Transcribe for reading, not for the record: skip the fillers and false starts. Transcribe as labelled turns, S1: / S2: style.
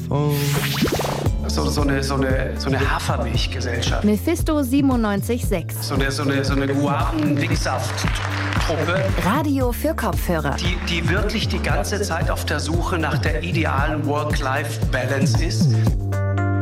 S1: So eine Hafermilchgesellschaft.
S2: Mephisto 97.6.
S1: So eine Guaven-Dicksaft-Truppe.
S2: Radio für Kopfhörer.
S1: Die wirklich die ganze Zeit auf der Suche nach der idealen Work-Life-Balance ist.